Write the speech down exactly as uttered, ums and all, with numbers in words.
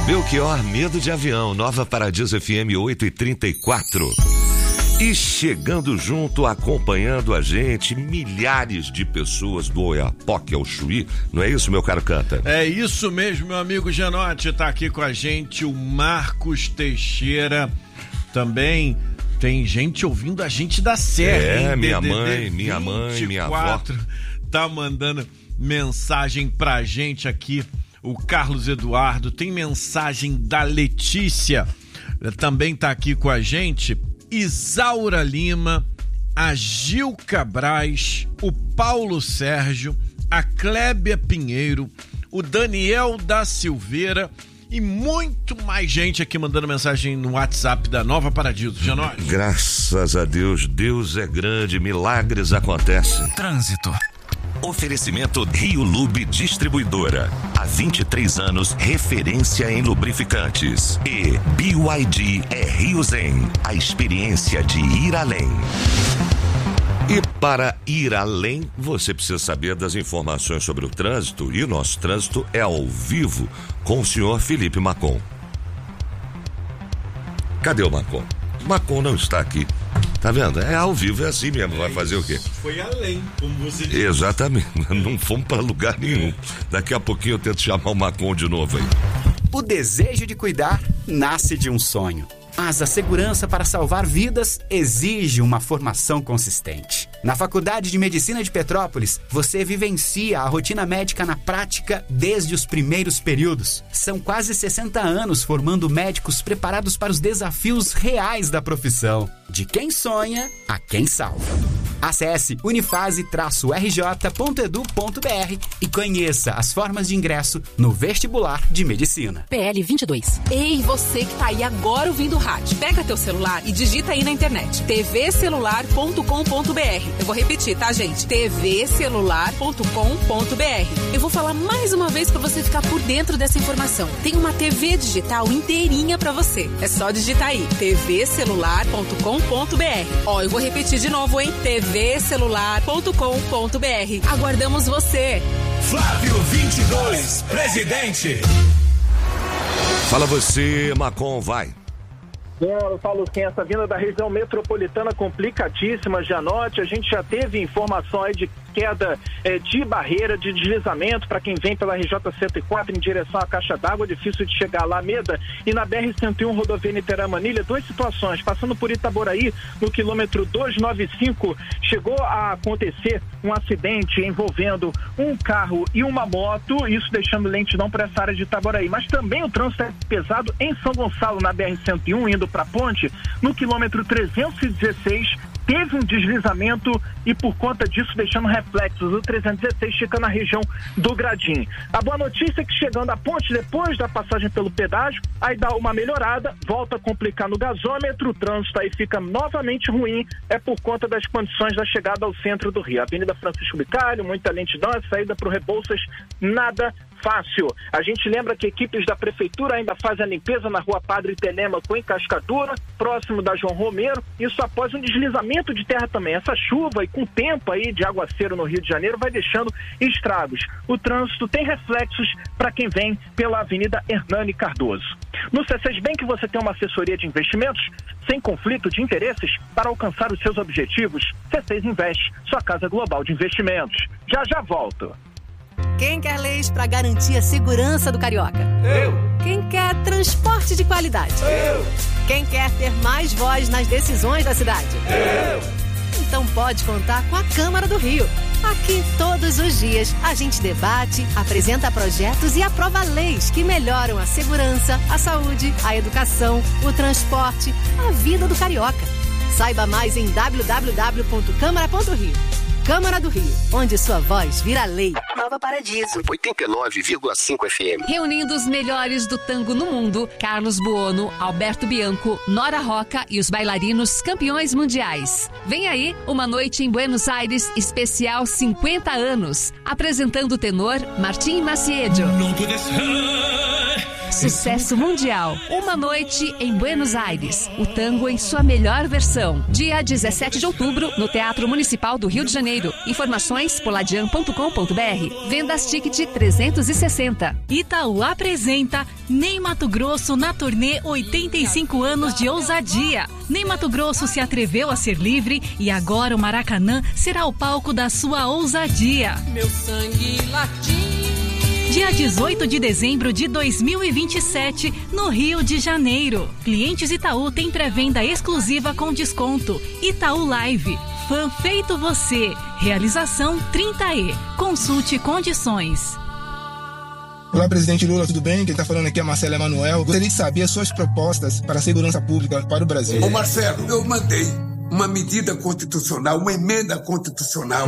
Belchior, Medo de Avião, Nova Paradiso F M oito e trinta e quatro. E chegando junto, acompanhando a gente, milhares de pessoas do Oiapoque ao Chuí. Não é isso, meu caro Canta? É isso mesmo, meu amigo Genote. Tá aqui com a gente o Marcos Teixeira. Também tem gente ouvindo a gente da Serra. É, hein? minha D D D mãe, minha mãe, minha avó. Tá mandando mensagem pra gente aqui. O Carlos Eduardo, tem mensagem da Letícia. Também tá aqui com a gente. Isaura Lima, a Gilca Braz, o Paulo Sérgio, a Clébia Pinheiro, o Daniel da Silveira e muito mais gente aqui mandando mensagem no WhatsApp da Nova Paradiso. Janóis. Graças a Deus, Deus é grande, milagres acontecem. Trânsito. Oferecimento Rio Lube Distribuidora. Há vinte e três anos, referência em lubrificantes. E B Y D é Rio Zen, a experiência de ir além. E para ir além, você precisa saber das informações sobre o trânsito, e o nosso trânsito é ao vivo com o senhor Felipe Macon. Cadê o Macon? Macon não está aqui. Tá vendo? É ao vivo, é assim mesmo. Vai fazer o quê? Foi além, como você disse. Exatamente. Não fomos para lugar nenhum. Daqui a pouquinho eu tento chamar o Macon de novo aí. O desejo de cuidar nasce de um sonho. Mas a segurança para salvar vidas exige uma formação consistente. Na Faculdade de Medicina de Petrópolis, você vivencia a rotina médica na prática desde os primeiros períodos. São quase sessenta anos formando médicos preparados para os desafios reais da profissão. De quem sonha a quem salva. Acesse unifase R J ponto edu ponto b r e conheça as formas de ingresso no vestibular de medicina. P L vinte e dois. Ei, você que tá aí agora ouvindo o rádio. Pega teu celular e digita aí na internet. t v celular ponto com ponto b r. Eu vou repetir, tá, gente? t v celular ponto com ponto b r. Eu vou falar mais uma vez pra você ficar por dentro dessa informação. Tem uma T V digital inteirinha pra você. É só digitar aí. t v celular ponto com ponto b r. Ó, eu vou repetir de novo, hein? t v celular ponto com ponto b r. Aguardamos você. Flávio vinte e dois, presidente. Fala você, Macon, vai. Eu falo que essa vinda da região metropolitana complicadíssima, Janote. A gente já teve informação aí de queda é, de barreira, de deslizamento para quem vem pela R J cento e quatro em direção à caixa d'água, difícil de chegar lá, Meda. E na B R cento e um, rodovia Niterói-Manilha, duas situações, passando por Itaboraí, no quilômetro duzentos e noventa e cinco, chegou a acontecer um acidente envolvendo um carro e uma moto, isso deixando lentidão para essa área de Itaboraí. Mas também o trânsito é pesado em São Gonçalo, na B R cento e um, indo para a ponte, no quilômetro trezentos e dezesseis, teve um deslizamento e por conta disso deixando reflexos. O trezentos e dezesseis fica na região do Gradim. A boa notícia é que chegando à ponte, depois da passagem pelo pedágio, aí dá uma melhorada, volta a complicar no gasômetro, o trânsito aí fica novamente ruim, é por conta das condições da chegada ao centro do Rio. Avenida Francisco Bicalho, muita lentidão, a saída para o Rebouças, nada fácil. A gente lembra que equipes da prefeitura ainda fazem a limpeza na rua Padre Telêmaco em Cascadura, próximo da João Romero, isso após um deslizamento de terra também. Essa chuva e com o tempo aí de aguaceiro no Rio de Janeiro vai deixando estragos. O trânsito tem reflexos para quem vem pela Avenida Hernani Cardoso. No C seis Bank você tem uma assessoria de investimentos sem conflito de interesses para alcançar os seus objetivos. C seis Investe, sua casa global de investimentos. Já já volto. Quem quer leis para garantir a segurança do carioca? Eu. Quem quer transporte de qualidade? Eu. Quem quer ter mais voz nas decisões da cidade? Eu. Então pode contar com a Câmara do Rio. Aqui, todos os dias, a gente debate, apresenta projetos e aprova leis que melhoram a segurança, a saúde, a educação, o transporte, a vida do carioca. Saiba mais em w w w ponto câmara ponto rio. Câmara do Rio, onde sua voz vira lei. Nova Paradiso. oitenta e nove vírgula cinco F M. Reunindo os melhores do tango no mundo, Carlos Buono, Alberto Bianco, Nora Roca e os bailarinos campeões mundiais. Vem aí uma noite em Buenos Aires, especial cinquenta anos, apresentando o tenor Martim Maciedo. Não pude ser. Sucesso mundial. Uma noite em Buenos Aires. O tango em sua melhor versão. Dia dezessete de outubro, no Teatro Municipal do Rio de Janeiro. Informações poladian ponto com ponto br. Vendas Ticket trezentos e sessenta. Itaú apresenta Ney Matogrosso na turnê oitenta e cinco anos de ousadia. Ney Matogrosso se atreveu a ser livre e agora o Maracanã será o palco da sua ousadia. Meu sangue latim. Dia dezoito de dezembro de dois mil e vinte e sete, no Rio de Janeiro. Clientes Itaú têm pré-venda exclusiva com desconto. Itaú Live. Fã feito você. Realização trinta E. Consulte condições. Olá, presidente Lula, tudo bem? Quem está falando aqui é Marcelo Emanuel. Gostaria de saber as suas propostas para a segurança pública para o Brasil. Ô Marcelo, eu mandei uma medida constitucional, uma emenda constitucional